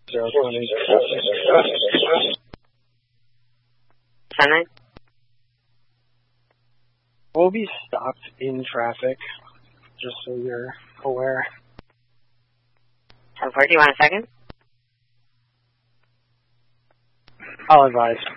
020. 10-9? We'll be stopped in traffic, just so you're aware. 10-4, do you want a second? I'll advise.